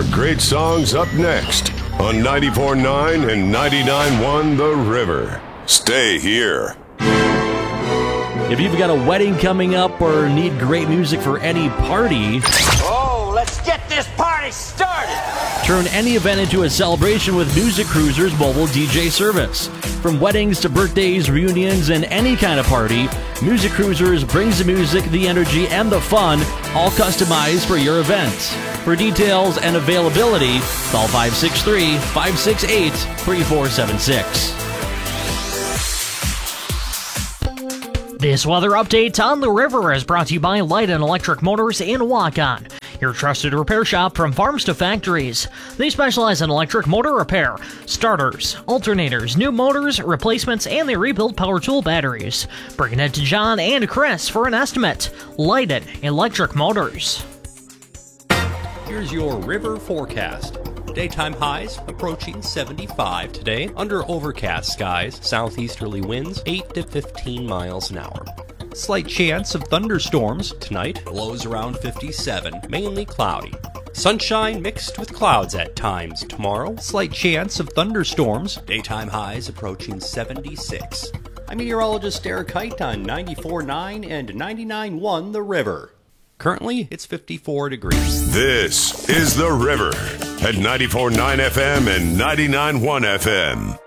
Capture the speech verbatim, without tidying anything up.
more great songs up next on ninety-four point nine and ninety-nine point one The River. Stay here. If you've got a wedding coming up or need great music for any party, oh, let's get this party started! Turn any event into a celebration with Music Cruiser's mobile D J service. From weddings to birthdays, reunions, and any kind of party, Music Cruisers brings the music, the energy, and the fun, all customized for your event. For details and availability, call five six three, five six eight, three four seven six. This weather update on the river is brought to you by Light and Electric Motors in Waukon, your trusted repair shop from farms to factories. They specialize in electric motor repair, starters, alternators, new motors, replacements, and they rebuild power tool batteries. Bring it to John and Chris for an estimate. Light and Electric Motors. Here's your river forecast. Daytime highs approaching seventy-five today, under overcast skies, southeasterly winds eight to fifteen miles an hour. Slight chance of thunderstorms tonight, lows around fifty-seven, mainly cloudy. Sunshine mixed with clouds at times tomorrow, slight chance of thunderstorms, daytime highs approaching seventy-six. I'm meteorologist Eric Height on ninety-four point nine and ninety-nine point one The River. Currently, it's fifty-four degrees. This is The River at ninety-four point nine F M and ninety-nine point one F M.